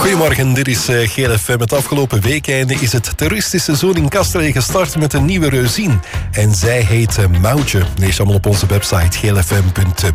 Goedemorgen, dit is GLFM. Het afgelopen weekende is het toeristische seizoen in Castree gestart met een nieuwe reuzien. En zij heet Moutje. Lees allemaal op onze website glfm.be.